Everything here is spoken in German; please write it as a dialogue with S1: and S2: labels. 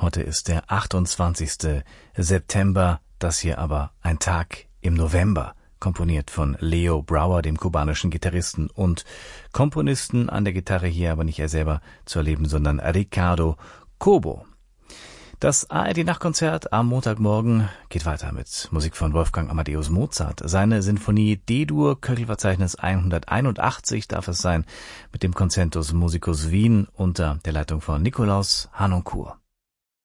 S1: Heute ist der 28. September, das hier aber ein Tag im November, komponiert von Leo Brouwer, dem kubanischen Gitarristen und Komponisten, an der Gitarre hier aber nicht er selber zu erleben, sondern Ricardo Cobo. Das ARD-Nachtkonzert am Montagmorgen geht weiter mit Musik von Wolfgang Amadeus Mozart. Seine Sinfonie D-Dur, Köchelverzeichnis 181 darf es sein, mit dem Concertus Musicus Wien unter der Leitung von Nikolaus Harnoncourt.